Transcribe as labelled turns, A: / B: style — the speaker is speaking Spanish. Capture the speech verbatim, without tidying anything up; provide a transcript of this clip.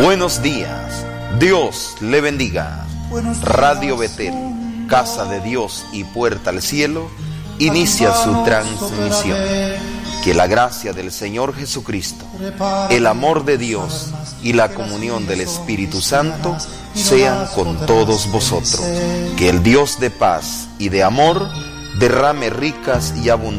A: Buenos días, Dios le bendiga. Radio Betel, Casa de Dios y Puerta al Cielo, inicia su transmisión. Que la gracia del Señor Jesucristo, el amor de Dios y la comunión del Espíritu Santo sean con todos vosotros. Que el Dios de paz y de amor derrame ricas y abundantes